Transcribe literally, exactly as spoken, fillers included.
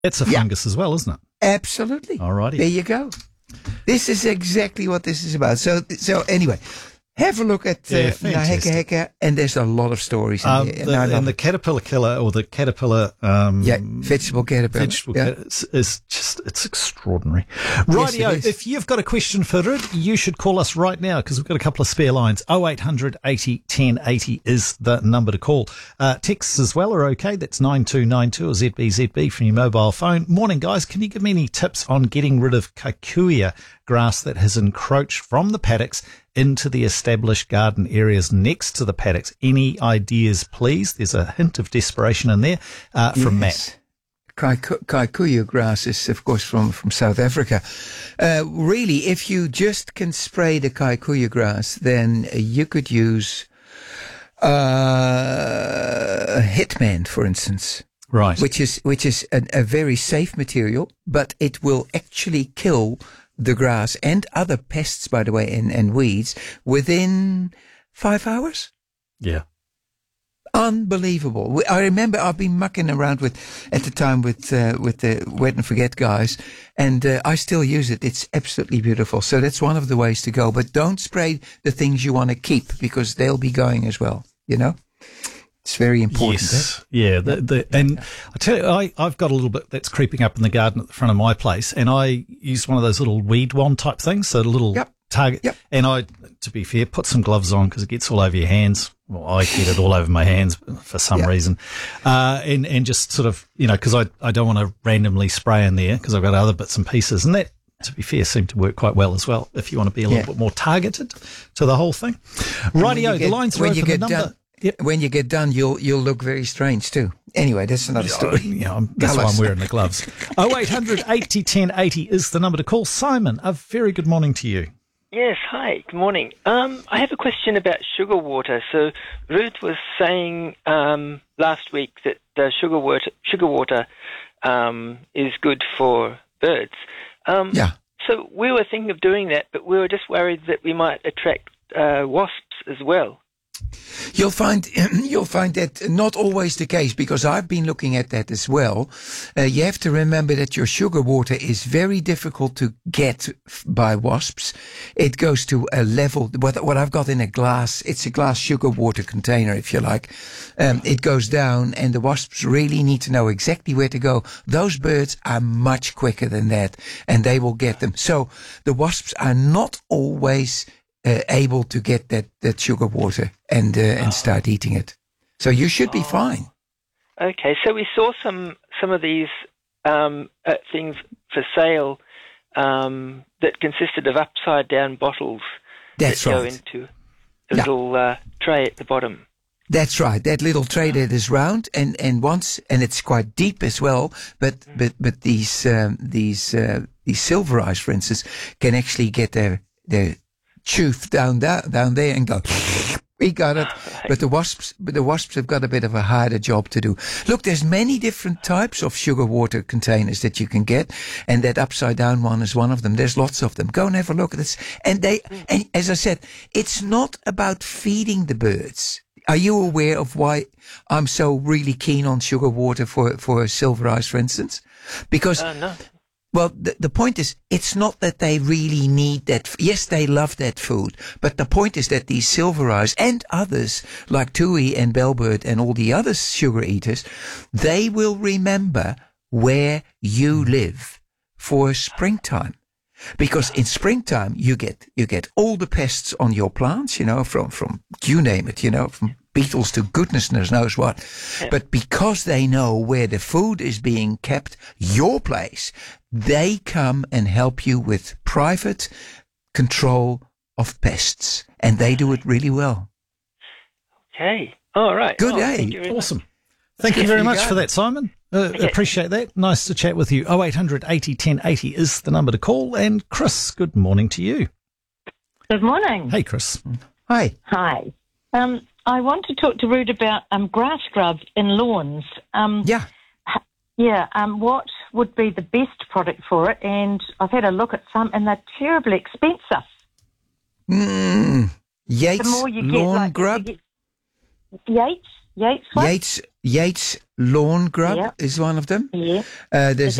It's a Yeah. fungus as well, isn't it? Absolutely. Alrighty. There you go. This is exactly what this is about. So, so anyway, have a look at uh, Yeah, Naheka fantastic. Heka, and there's a lot of stories in Um, there. the, and I love and the it. caterpillar killer, or the caterpillar, um, Yeah, vegetable caterpillar. vegetable Yeah. cat- is, is just, it's extraordinary. Rightio, is. if you've got a question for Rid, you should call us right now because we've got a couple of spare lines. oh eight hundred eighty ten eighty is the number to call. Uh, texts as well are okay. That's nine two nine two or Z B Z B from your mobile phone. Morning, guys. Can you give me any tips on getting rid of kikuya grass that has encroached from the paddocks into the established garden areas next to the paddocks? Any ideas, please? There's a hint of desperation in there uh, from Matt. Kaiku- Kikuyu grass is, of course, from, from South Africa. Uh, really, if you just can spray the Kikuyu grass, then you could use uh, Hitman, for instance, Right. which is which is a, a very safe material, but it will actually kill the grass and other pests, by the way, and, and weeds within five hours. Yeah. Unbelievable. We- I remember I've been mucking around with, at the time with, uh, with the Wet and Forget guys, and uh, I still use it. It's absolutely beautiful. So that's one of the ways to go. But don't spray the things you want to keep because they'll be going as well. You know? It's very important. Yes, eh? yeah, the, the, and I tell you, I, I've got a little bit that's creeping up in the garden at the front of my place, and I used one of those little weed wand type things, so a little Yep. target. Yep. And I, to be fair, put some gloves on because it gets all over your hands. Well, I get it all over my hands for some Yep. reason, uh, and and just sort of, you know, because I I don't want to randomly spray in there because I've got other bits and pieces, and that, to be fair, seemed to work quite well as well. If you want to be a little Yeah. bit more targeted to the whole thing, rightio, the get- lines are when open. you the get number. done- Yep. When you get done, you'll you'll look very strange too. Anyway, that's another story. Yeah, I'm, that's Tell why us. I'm wearing the gloves. oh eight hundred eighty ten eighty is the number to call. Simon, a very good morning to you. Yes, hi, good morning. Um, I have a question about sugar water. So Ruth was saying um, last week that uh, sugar water, sugar water um, is good for birds. Um, Yeah. So we were thinking of doing that, but we were just worried that we might attract uh, wasps as well. You'll find you'll find that not always the case because I've been looking at that as well. Uh, you have to remember that your sugar water is very difficult to get f- by wasps. It goes to a level. What what I've got in a glass, it's a glass sugar water container, if you like. Um, it goes down, and the wasps really need to know exactly where to go. Those birds are much quicker than that, and they will get them. So the wasps are not always Uh, able to get that, that sugar water and uh, and start eating it. So you should be fine. Okay, so we saw some some of these um, uh, things for sale um, that consisted of upside down bottles That's that go right. into a Yeah. little uh, tray at the bottom. That's right. That little tray that is round and, and once and it's quite deep as well. But but but these um, these uh, these silver eyes, for instance, can actually get their their tooth down there down there and go. We got it. But the wasps, but the wasps have got a bit of a harder job to do. Look, there's many different types of sugar water containers that you can get, and that upside down one is one of them. There's lots of them. Go and have a look at this. And they, and as I said, it's not about feeding the birds. Are you aware of why I'm so really keen on sugar water for for silver eyes, for instance? Because Uh, no. well, the, the point is, it's not that they really need that. F- yes, they love that food. But the point is that these silver eyes and others, like Tui and Bellbird and all the other sugar eaters, they will remember where you live for springtime. Because in springtime, you get, you get all the pests on your plants, you know, from, from, you name it, you know, from beetles to goodness knows what. Yeah. But because they know where the food is being kept, your place, they come and help you with private control of pests. And they do it really well. Okay. All right. Good oh, day. thank you very much. Awesome. Thank you There very you much go. for that, Simon. Uh, Okay. Appreciate that. Nice to chat with you. oh eight hundred eighty ten eighty is the number to call. And Chris, good morning to you. Good morning. Hey, Chris. Hi. Hi. Um, I want to talk to Rude about um, grass grub in lawns. Um, Yeah. yeah. Um, what would be the best product for it? And I've had a look at some, and they're terribly expensive. Mm. The Yates more you get, lawn like, grub. you get Yates, Yates, what? Yates Yates Lawn Grub Yep. is one of them. Yeah. Uh, there's